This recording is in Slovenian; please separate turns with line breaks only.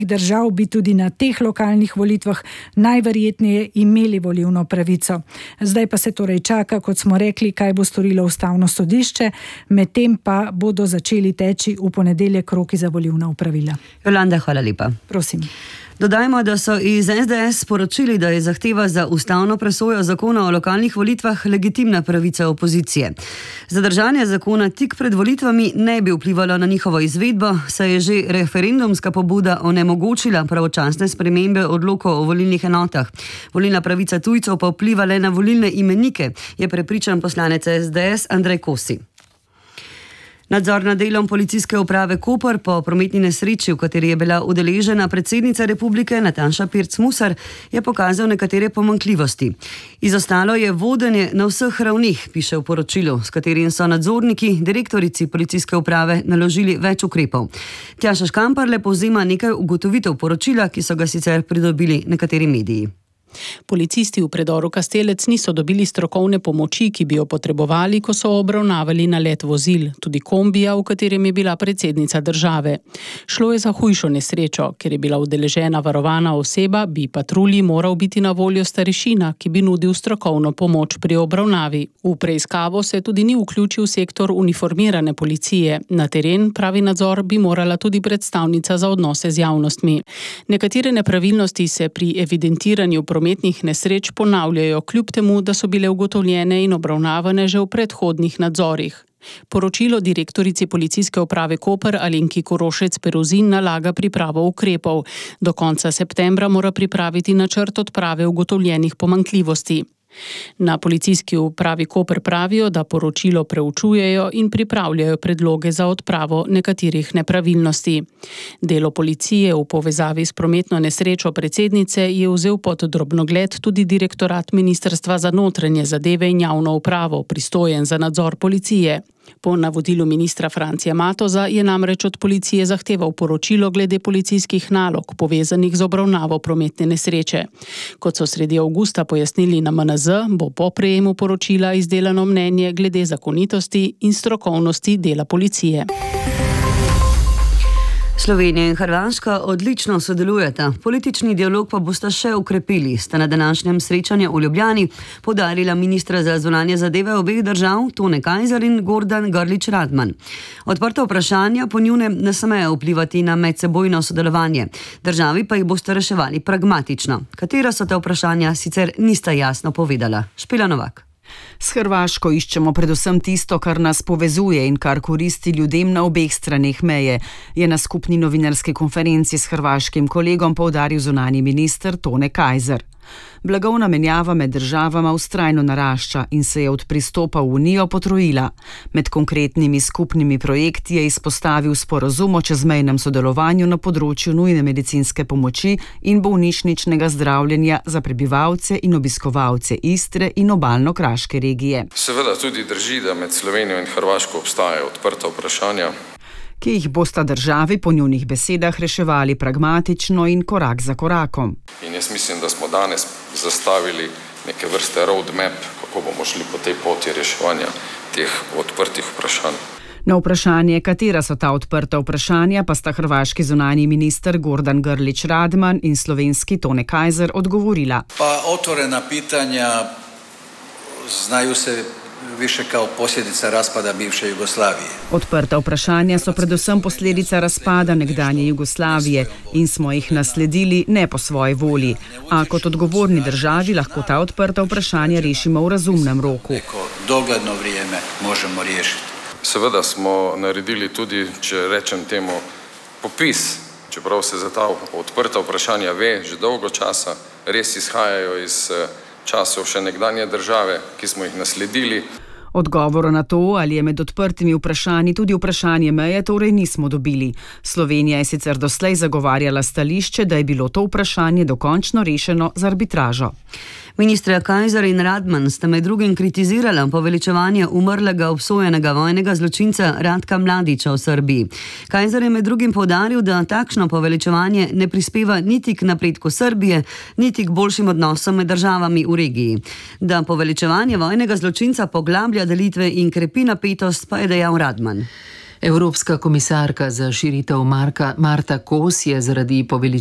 držav bi tudi na teh lokalnih volitvah najverjetneje imeli volilno pravico. Zdaj pa se torej čaka, kot smo rekli, kaj bo storilo Ustavno sodišče, medtem pa bodo začeli teči v ponedeljek roki za volilna opravila.
Jolanda, hvala lepa.
Prosim.
Dodajmo, da so iz SDS sporočili, da je zahteva za ustavno presojo zakona o lokalnih volitvah legitimna pravica opozicije. Zadržanje zakona tik pred volitvami ne bi vplivalo na njihovo izvedbo, saj je že referendumska pobuda onemogočila pravočasne spremembe odlokov o volilnih enotah. Volilna pravica tujcev pa vpliva le na volilne imenike, je prepričan poslanec SDS Andrej Kosi. Nadzor nad delom policijske uprave Koper po prometni nesreči, v kateri je bila udeležena predsednica republike Nataša Pirc Musar, je pokazal nekatere pomanjkljivosti. Izostalo je vodenje na vseh ravnih, piše v poročilu, s katerim so nadzorniki, direktorici policijske uprave naložili več ukrepov. Tjaša Škamparle povzema nekaj ugotovitev poročila, ki so ga sicer pridobili nekateri mediji.
Policisti v predoru Kastelec niso dobili strokovne pomoči, ki bi jo potrebovali, ko so obravnavali nalet vozil, tudi kombija, v katerem je bila predsednica države. Šlo je za hujšo nesrečo, ker je bila udeležena varovana oseba, bi patrulji moral biti na voljo starešina, ki bi nudil strokovno pomoč pri obravnavi. V preiskavo se tudi ni vključil sektor uniformirane policije. Na teren pravi nadzor bi morala tudi predstavnica za odnose z javnostmi. Nekatere nepravilnosti se pri evidentiranju prometnih nesreč ponavljajo, kljub temu, da so bile ugotovljene in obravnavane že v predhodnih nadzorih. Poročilo direktorici policijske uprave Koper Alenki Korošec Peruzin nalaga pripravo ukrepov. Do konca septembra mora pripraviti načrt odprave ugotovljenih pomanjkljivosti. Na policijski upravi Koper pravijo, da poročilo preučujejo in pripravljajo predloge za odpravo nekaterih nepravilnosti. Delo policije v povezavi s prometno nesrečo predsednice je vzel pod drobnogled tudi direktorat Ministrstva za notranje zadeve in javno upravo, pristojen za nadzor policije. Po navodilu ministra Francija Matoza je namreč od policije zahteval poročilo glede policijskih nalog, povezanih z obravnavo prometne nesreče. Kot so sredi avgusta pojasnili na MNZ, bo po prejemu poročila izdelano mnenje glede zakonitosti in strokovnosti dela policije.
Slovenija in Hrvaška odlično sodelujeta, politični dialog pa bosta še ukrepili, sta na današnjem srečanju v Ljubljani poudarila ministra za zunanje zadeve obeh držav Tone Kajzer in Gordan Grlić Radman. Odprta vprašanja po njunem ne smejo vplivati na medsebojno sodelovanje, državi pa jih bosta reševali pragmatično. Katera so ta vprašanja, sicer nista jasno povedala. Špela Novak.
S Hrvaško iščemo predvsem tisto, kar nas povezuje in kar koristi ljudem na obeh straneh meje, je na skupni novinarski konferenci s hrvaškim kolegom poudaril zunanji minister Tone Kajzer. Blagovna menjava med državama vztrajno narašča in se je od pristopa v Unijo potrojila. Med konkretnimi skupnimi projekti je izpostavil sporazum o čezmejnem sodelovanju na področju nujne medicinske pomoči in bolnišničnega zdravljenja za prebivalce in obiskovalce Istre in obalno-kraške regije.
Seveda tudi drži, da med Slovenijo in Hrvaško obstajajo odprta vprašanja,
ki jih bosta državi po njunih besedah reševali pragmatično in korak za korakom.
In jaz mislim, da smo danes zastavili neke vrste roadmap, kako bomo šli po tej poti reševanja teh odprtih vprašanj.
Na vprašanje, katera so ta odprta vprašanja, pa sta hrvaški zunanji minister Gordan Grlić Radman in slovenski Tone Kajzer odgovorila.
Pa otvorena pitanja znaju se više kao posljedica raspada bivše Jugoslavije.
Odprta vprašanja so predvsem posledica razpada nekdanje Jugoslavije in smo jih nasledili ne po svoji volji. A kot odgovorni državi lahko ta odprta vprašanja rešimo v razumnem roku.
Neko dogledno vrijeme možemo riješiti.
Seveda smo naredili tudi, če rečem temu, popis, čeprav se za ta odprta vprašanja ve že dolgo časa, res izhajajo iz časov še nekdanje države, ki smo jih nasledili.
Odgovora na to, ali je med odprtimi vprašanji tudi vprašanje meje, torej nismo dobili. Slovenija je sicer doslej zagovarjala stališče, da je bilo to vprašanje dokončno rešeno z arbitražo.
Ministra Kajzer in Radman sta med drugim kritizirala poveličevanje umrlega obsojenega vojnega zločinca Ratka Mladića v Srbiji. Kajzer je med drugim poudaril, da takšno poveličevanje ne prispeva niti k napredku Srbije, niti k boljšim odnosom med državami v regiji. Da poveličevanje vojnega zločinca poglablja delitve in krepi napetost, pa je dejal Radman.
Evropska komisarka za širitev Marta Kos je zaradi poveličevanja